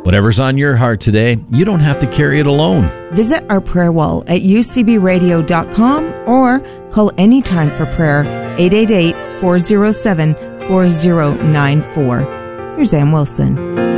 Whatever's on your heart today, you don't have to carry it alone. Visit our prayer wall at ucbradio.com or call anytime for prayer, 888-407-4094. Here's Ann Wilson.